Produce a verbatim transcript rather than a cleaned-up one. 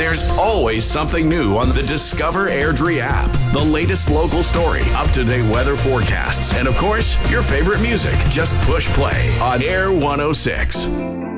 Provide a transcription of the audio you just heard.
There's always something new on the Discover Airdrie app. The latest local story, up-to-date weather forecasts, and of course, your favorite music. Just push play on Air one oh six.